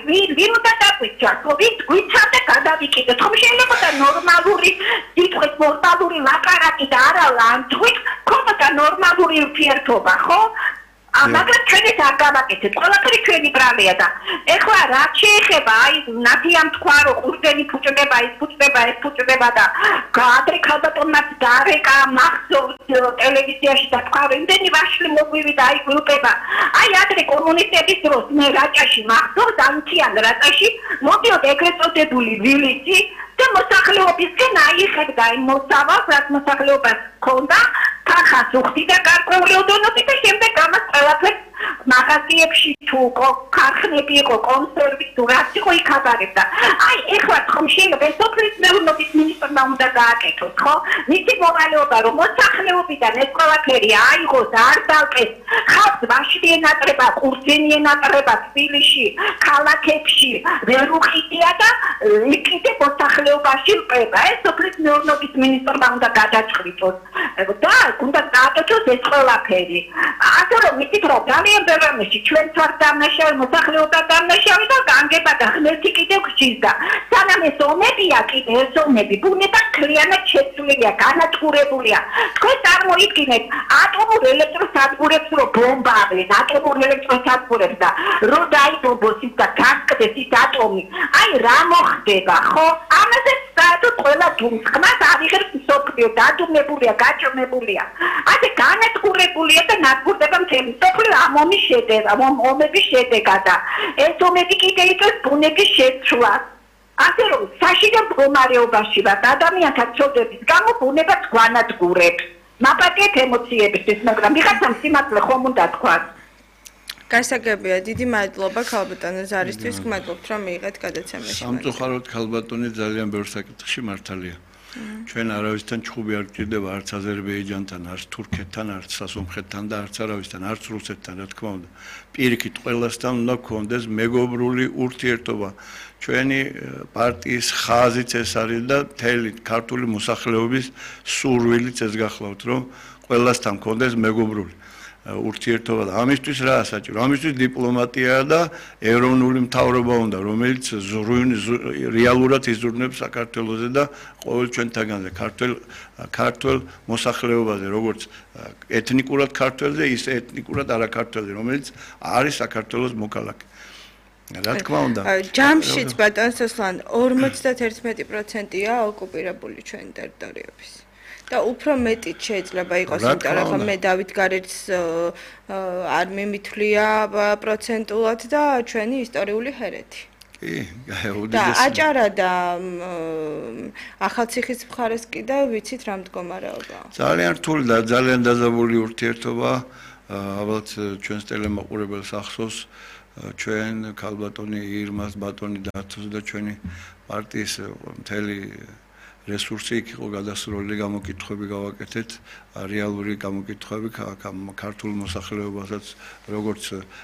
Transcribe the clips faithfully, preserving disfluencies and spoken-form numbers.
ვინ უნდა დაგვიჩა, ვინ გვიცავდა გადავიკიდოთ, ხომ შეიძლება და ნორმალური სიტყვით, ნორმალური ლაპარაკი და არა ლანძღვით, ხომ და ნორმალური ურთიერთობა, ხო? მაგრამ ჩვენი არ გავაკეთეთ, ყველაფერი ჩვენი ბრალია და ეხლა რა შეეხება, აი ნათიამ თქვა რომ ყურძენი ფუჭდება, ის ფუჭდება, ეს ფუჭდება და ადრე ქალბატონმა დარეკა მახსოვს ტელევიზიაში და თქვა იმდენი ვაშლი მოგვივიდა აი გრუპება. აი ადრე კომუნისტების დროს მე რაჭაში მახსოვს ანთიან რაჭაში მოდიოდ ეგრეთ წოდებული ვილიცი და მოსახლეობისგან აიხებდა იმ მოსავალს, რაც მოსახლეობას ჰქონდა ხახას უხდი და გარკვეული ოდენობით და შემდეგ ამას ყველაფერს მაღაზიებში თუ ქარხნები იყო კონსერვი თუ რაც იყო იქ აბარებდა. აი ეხლა ხომ შეიძლება სოფლის მეურნეობის მინისტრმა უნდა გააკეთოს, ხო? მისი მოვალეობა რომ მოსახლეობიდან ეს ყველაფერი აიღოს, არ დავყეს, ხალხს ვაშლი ენატრება, ყურძენი ენატრება თბილისში, ქალაქებში, ვერ უხიდია და იქიდე მოსახლეობაში რპება. ეს სოფლის მეურნეობის მინისტრმა უნდა გადაწყვიტოს. და უნდა გააკეთოს ეს ყველაფერი. ასე რომ მითით რომ ძალიან ბევრამეში ჩვენც ვარ დამნაშავე, მოსახლეობა დამნაშავე და განგება და ღმერთი კიდევ გჯის და სანამ ეს ომებია კიდე ეს ომები ბუნება კლიანად შეცვლილია, განადგურებულია. თქვენ წარმოიდგინეთ ატომურ ელექტროსადგურებს რომ ბომბავენ, ატომურ ელექტროსადგურებს და რომ დაიბომბოს ის და გასკდეს ის ატომი. აი რა მოხდება, ხო? ამაზე საერთოდ ყველა დუმს ხმას არიღებს მსოფლიო, დადუმებულია, გაჭრმებულია. ასე განადგურებულია და ნადგურდება მთელი მსოფლიო ამ ომის შედეგად, ამ ომების შედეგად და ეს ომები კიდე იწვევს ბუნების შეცვლას. ასე რომ საშინელ მდგომარეობაში ვართ ადამიანთა ცოდების გამო ბუნებაც გვანადგურებს. მაპატიეთ ემოციებისთვის, მაგრამ ვიღაცამ სიმართლე ხომ უნდა თქვას. გასაგებია, დიდი მადლობა ქალბატონო ზარისთვის, გმადლობთ რომ მიიღეთ გადაცემაში. სამწუხაროდ ქალბატონი ძალიან ბევრ საკითხში მართალია. ჩვენ არავისთან ჩხუბი არ გჭირდება, არც აზერბაიჯანთან, არც თურქეთთან, არც სასომხეთთან და არც არავისთან, არც რუსეთთან, რა თქმა უნდა. პირიქით ყველასთან უნდა გქონდეს მეგობრული ურთიერთობა. ჩვენი პარტიის ხაზიც ეს არის და მთელი ქართული მოსახლეობის სურვილიც ეს გახლავთ, რომ ყველასთან გქონდეს მეგობრული ურთიერთობა და ამისთვის რა საჭირო? ამისთვის დიპლომატია და ეროვნული მთავრობა უნდა, რომელიც რეალურად იზრუნებს საქართველოზე და ყოველ ჩვენთაგანზე, ქართულ ქართულ მოსახლეობაზე, როგორც ეთნიკურად ქართველზე, ისე ეთნიკურად არაქართველზე, რომელიც არის საქართველოს მოქალაქე. რა თქმა უნდა. ჯამშიც ბატონ სოსლან ორმოცდაერთი პროცენტია ოკუპირებული ჩვენი ტერიტორიების. და უფრო მეტიც შეიძლება იყოს, იმიტომ რომ მე დავით გარეჯს არ მიმითვლია პროცენტულად და ჩვენი ისტორიული ჰერეთი. კი, და აჭარა და ახალციხის მხარეს კიდევ ვიცით რა მდგომარეობაა. ძალიან რთული და ძალიან დაზავული ურთიერთობა, ალბათ ჩვენს ტელემოყურებელს ახსოვს ჩვენ ქალბატონი ირმას ბატონი დათოს და ჩვენი პარტიის მთელი რესურსი იქ იყო გადასროლილი, გამოკითხვები გავაკეთეთ, რეალური გამოკითხვები ქართულ მოსახლეობასაც, როგორც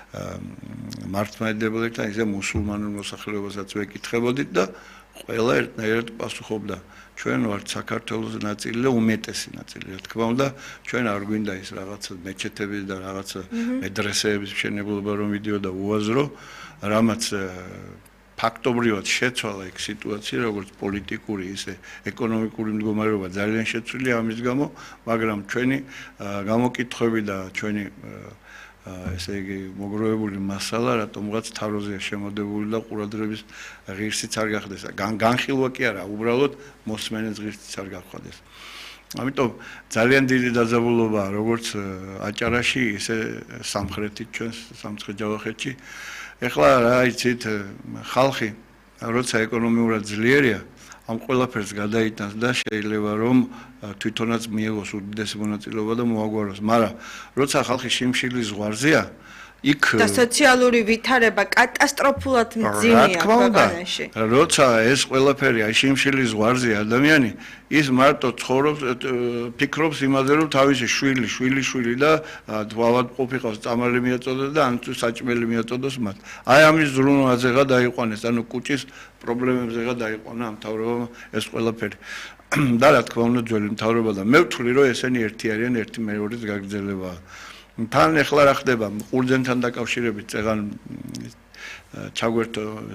მართლმადიდებელთან, ისე მუსულმანურ მოსახლეობასაც ვეკითხებოდით და ყველა ერთნაირად პასუხობდა. ჩვენ ვართ საქართველოს ნაწილი და უმეტესი ნაწილი, რა თქმა უნდა, ჩვენ არ გვინდა ის რაღაცა მეჩეთების და რაღაცა მედრესეების მშენებლობა რომ მიდიოდა უაზრო, რამაც ფაქტობრივად შეცვალა იქ სიტუაცია, როგორც პოლიტიკური, ისე ეკონომიკური მდგომარეობა ძალიან შეცვლილია ამის გამო, მაგრამ ჩვენი გამოკითხვები და ჩვენი ესე იგი მოგროვებული მასალა რატომღაც თავროზეა შემოდებული და ყურადღების ღირსიც არ გახდეს. განხილვა კი არა, უბრალოდ მოსმენის ღირსიც არ გახდეს. ამიტომ ძალიან დიდი დაძაბულობაა როგორც აჭარაში, ისე სამხრეთით ჩვენს სამცხე-ჯავახეთში. ეხლა რა იცით, ხალხი როცა ეკონომიურად ძლიერია, ამ ყველაფერს გადაიტანს და შეიძლება რომ თვითონაც მიიღოს უდიდესი მონაწილეობა და მოაგვაროს, მაგრამ როცა ხალხი შიმშილის ზღვარზეა, იქ და სოციალური ვითარება კატასტროფულად მძიმეა ქვეყანაში. როცა ეს ყველაფერი აი შიმშილის ზღვარზეა ადამიანი, ის მარტო ცხოვრობს, ფიქრობს იმაზე, რომ თავისი შვილი, შვილი, შვილი და ავადმყოფი ყავს, წამალი მიაწოდოს და ან თუ საჭმელი მიაწოდოს მათ. აი ამის ზრუნვაზეღა დაიყვანეს, ანუ კუჭის პრობლემებზეღა დაიყვანა ამ მთავრობამ ეს ყველაფერი. და რა თქმა უნდა ძველი მთავრობა და მე ვთვლი, რომ ესენი ერთი არიან, ერთი მეორეს გაგრძელებაა. თან ეხლა რა ხდება ყურძენთან დაკავშირებით წეღან ჩაგვერთო